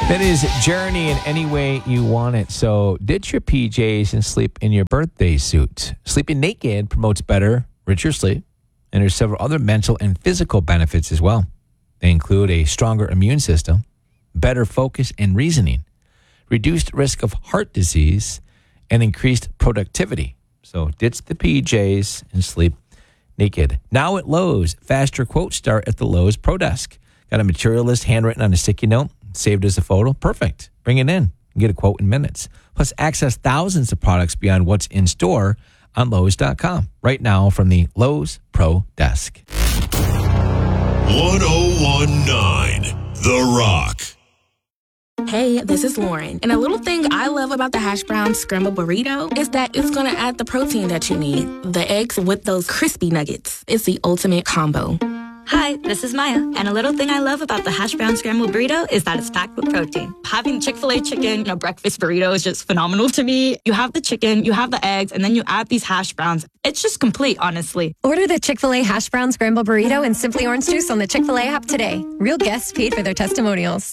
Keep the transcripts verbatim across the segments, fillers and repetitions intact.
That is Journey in Any Way You Want It. So ditch your P Js and sleep in your birthday suit. Sleeping naked promotes better, richer sleep, and there's several other mental and physical benefits as well. They include a stronger immune system, better focus and reasoning, reduced risk of heart disease, and increased productivity. So ditch the P Js and sleep naked. Now at Lowe's, faster quotes start at the Lowe's Pro Desk. Got a material list handwritten on a sticky note, saved as a photo? Perfect. Bring it in. Get a quote in minutes. Plus, access thousands of products beyond what's in store on Lowe's dot com. Right now from the Lowe's Pro Desk. one oh one point nine The Rock. Hey, this is Lauren. And a little thing I love about the hash brown scrambled burrito is that it's going to add the protein that you need. The eggs with those crispy nuggets. It's the ultimate combo. Hi, this is Maya, and a little thing I love about the hash brown scrambled burrito is that it's packed with protein. Having Chick-fil-A chicken in a breakfast burrito is just phenomenal to me. You have the chicken, you have the eggs, and then you add these hash browns. It's just complete, honestly. Order the Chick-fil-A hash brown scrambled burrito and Simply Orange Juice on the Chick-fil-A app today. Real guests paid for their testimonials.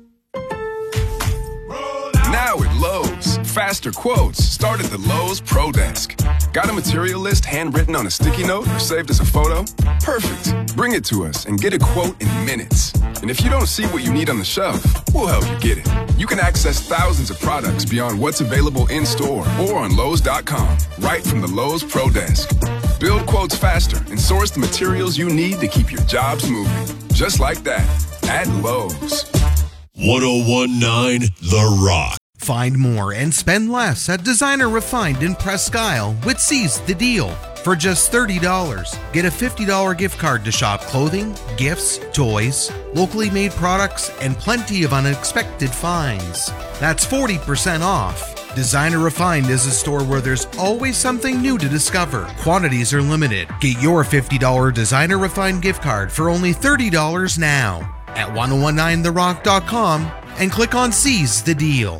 Now at Lowe's, faster quotes start at the Lowe's Pro Desk. Got a material list handwritten on a sticky note or saved as a photo? Perfect. Bring it to us and get a quote in minutes. And if you don't see what you need on the shelf, we'll help you get it. You can access thousands of products beyond what's available in store or on Lowe's dot com, right from the Lowe's Pro Desk. Build quotes faster and source the materials you need to keep your jobs moving. Just like that, at Lowe's. one oh one point nine The Rock. Find more and spend less at Designer Refined in Presque Isle with Seize the Deal. For just thirty dollars, get a fifty dollars gift card to shop clothing, gifts, toys, locally made products, and plenty of unexpected finds. That's forty percent off. Designer Refined is a store where there's always something new to discover. Quantities are limited. Get your fifty dollars Designer Refined gift card for only thirty dollars now at ten nineteen the rock dot com and click on Seize the Deal.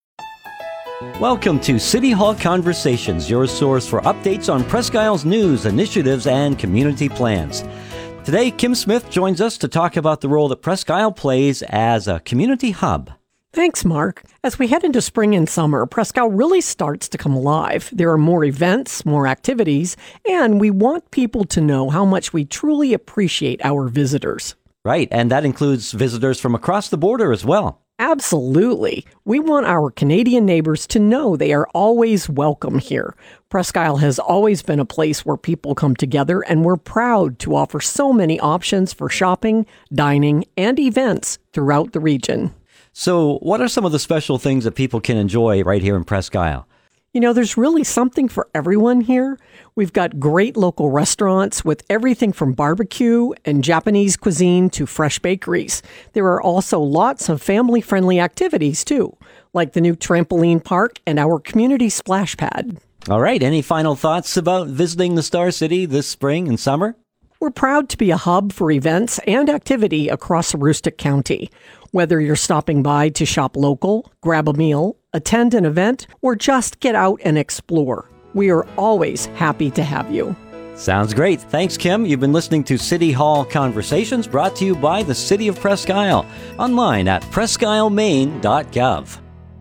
Welcome to City Hall Conversations, your source for updates on Presque Isle's news, initiatives, and community plans. Today, Kim Smith joins us to talk about the role that Presque Isle plays as a community hub. Thanks, Mark. As we head into spring and summer, Presque Isle really starts to come alive. There are more events, more activities, and we want people to know how much we truly appreciate our visitors. Right, and that includes visitors from across the border as well. Absolutely. We want our Canadian neighbors to know they are always welcome here. Presque Isle has always been a place where people come together, and we're proud to offer so many options for shopping, dining, and events throughout the region. So what are some of the special things that people can enjoy right here in Presque Isle? You know, there's really something for everyone here. We've got great local restaurants with everything from barbecue and Japanese cuisine to fresh bakeries. There are also lots of family-friendly activities, too, like the new trampoline park and our community splash pad. All right. Any final thoughts about visiting the Star City this spring and summer? We're proud to be a hub for events and activity across Aroostook County. Whether you're stopping by to shop local, grab a meal, attend an event, or just get out and explore, we are always happy to have you. Sounds great. Thanks, Kim. You've been listening to City Hall Conversations, brought to you by the City of Presque Isle, online at presque isle maine dot gov.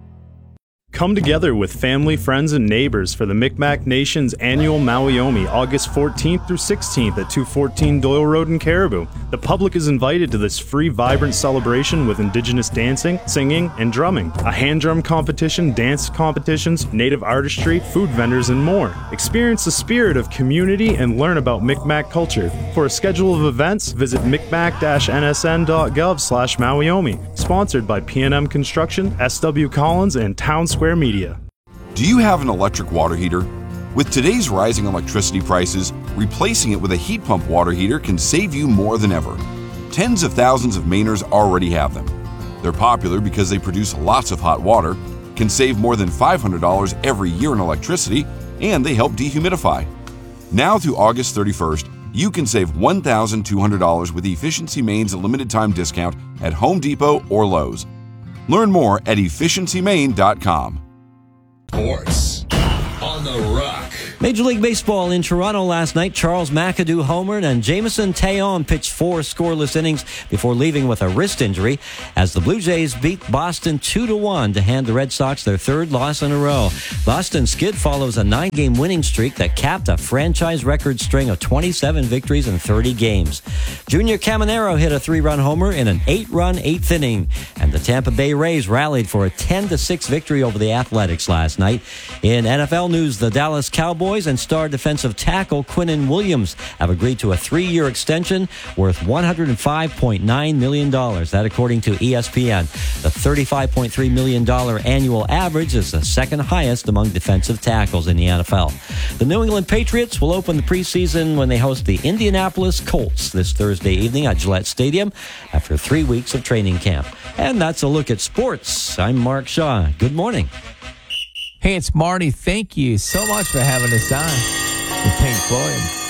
Come together with family, friends, and neighbors for the Micmac Nation's annual Mawiomi, August fourteenth through sixteenth at two fourteen Doyle Road in Caribou. The public is invited to this free, vibrant celebration with Indigenous dancing, singing, and drumming, a hand drum competition, dance competitions, native artistry, food vendors, and more. Experience the spirit of community and learn about Micmac culture. For a schedule of events, visit micmac dash n s n dot gov slash Mawiomi. Sponsored by P and M Construction, S W Collins, and Town Square Media. Do you have an electric water heater? With today's rising electricity prices, replacing it with a heat pump water heater can save you more than ever. Tens of thousands of Mainers already have them. They're popular because they produce lots of hot water, can save more than five hundred dollars every year in electricity, and they help dehumidify. Now through August thirty-first, you can save one thousand two hundred dollars with Efficiency Maine's limited time discount at Home Depot or Lowe's. Learn more at efficiency maine dot com. Sports on the Rock. Major League Baseball in Toronto last night. Charles McAdoo homered and Jameson Taillon pitched four scoreless innings before leaving with a wrist injury as the Blue Jays beat Boston two to one to hand the Red Sox their third loss in a row. Boston's skid follows a nine-game winning streak that capped a franchise record string of twenty-seven victories in thirty games. Junior Caminero hit a three-run homer in an eight-run eighth inning, and the Tampa Bay Rays rallied for a ten to six victory over the Athletics last night. In N F L news, the Dallas Cowboys and star defensive tackle Quinnen Williams have agreed to a three-year extension worth one hundred five point nine million dollars. That according to E S P N. The thirty-five point three million dollars annual average is the second highest among defensive tackles in the N F L. The New England Patriots will open the preseason when they host the Indianapolis Colts this Thursday evening at Gillette Stadium after three weeks of training camp. And that's a look at sports. I'm Mark Shaw. Good morning. Hey, it's Marty. Thank you so much for having us on with Pink Floyd.